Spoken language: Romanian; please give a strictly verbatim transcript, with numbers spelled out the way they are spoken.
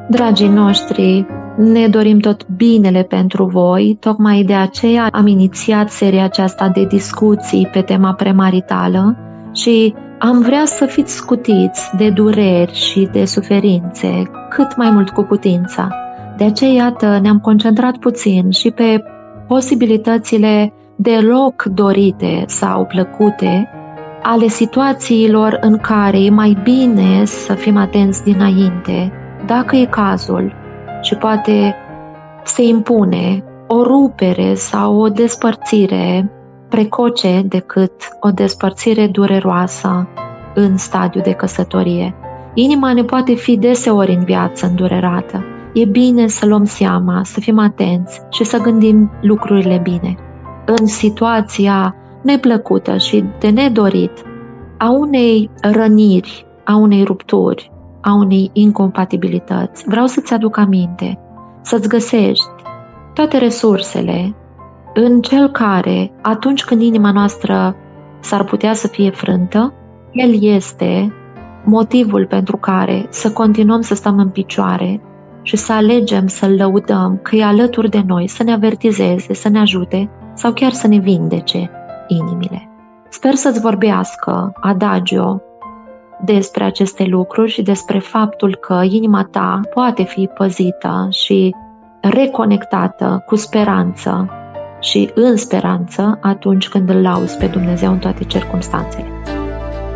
Dragii noștri, ne dorim tot binele pentru voi, tocmai de aceea am inițiat seria aceasta de discuții pe tema premaritală și am vrea să fiți scutiți de dureri și de suferințe cât mai mult cu putința. De aceea, iată, ne-am concentrat puțin și pe posibilitățile deloc dorite sau plăcute ale situațiilor în care e mai bine să fim atenți dinainte, dacă e cazul, și poate se impune o rupere sau o despărțire precoce decât o despărțire dureroasă în stadiu de căsătorie. Inima ne poate fi deseori în viață îndurerată. E bine să luăm seama, să fim atenți și să gândim lucrurile bine. În situația neplăcută și de nedorit a unei răniri, a unei rupturi, a unei incompatibilități, vreau să-ți aduc aminte, să-ți găsești toate resursele în cel care, atunci când inima noastră s-ar putea să fie frântă, el este motivul pentru care să continuăm să stăm în picioare și să alegem să-L lăudăm că e alături de noi, să ne avertizeze, să ne ajute sau chiar să ne vindece inimile. Sper să-ți vorbească Adagio despre aceste lucruri și despre faptul că inima ta poate fi păzită și reconectată cu speranță și în speranță atunci când îl lauzi pe Dumnezeu în toate circumstanțele.